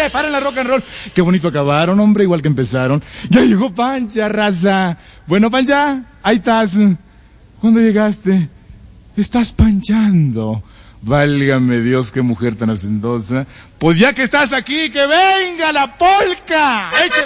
paren la rock and roll. Qué bonito acabaron, hombre, igual que empezaron. Ya llegó Pancha, raza. Bueno, Pancha, ahí estás. ¿Cuándo llegaste? Estás panchando. Válgame Dios, qué mujer tan hacendosa. Pues ya que estás aquí, que venga la polca.